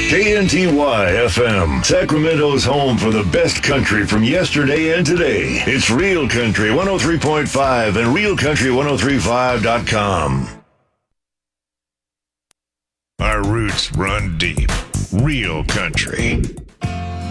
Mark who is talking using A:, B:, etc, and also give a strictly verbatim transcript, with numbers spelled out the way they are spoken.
A: K N T Y F M, Sacramento's home for the best country from yesterday and today. It's Real Country one oh three point five and real country ten thirty-five dot com. Our roots run deep. Real country.